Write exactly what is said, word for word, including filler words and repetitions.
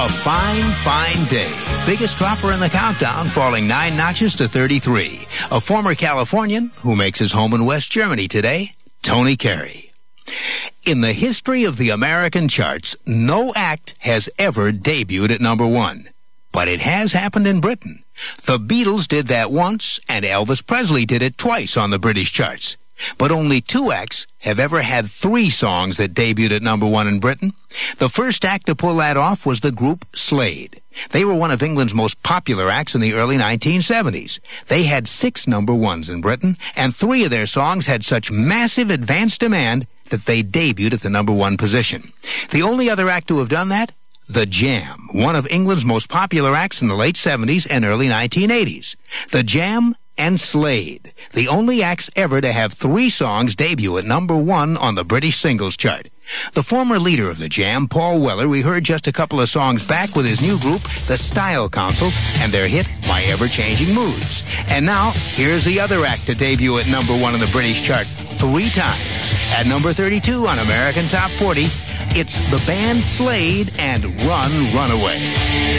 A fine, fine day. Biggest dropper in the countdown, falling nine notches to thirty-three. A former Californian who makes his home in West Germany today, Tony Carey. In the history of the American charts, no act has ever debuted at number one. But it has happened in Britain. The Beatles did that once, and Elvis Presley did it twice on the British charts. But only two acts have ever had three songs that debuted at number one in Britain. The first act to pull that off was the group Slade. They were one of England's most popular acts in the early nineteen seventies. They had six number ones in Britain, and three of their songs had such massive advance demand that they debuted at the number one position. The only other act to have done that? The Jam, one of England's most popular acts in the late seventies and early nineteen eighties. The Jam and Slade, the only acts ever to have three songs debut at number one on the British singles chart. The former leader of the Jam, Paul Weller, we heard just a couple of songs back with his new group, the Style Council, and their hit, My Ever-Changing Moods. And now, here's the other act to debut at number one on the British chart three times. At number thirty-two on American Top forty, it's the band Slade and Run, Run Away.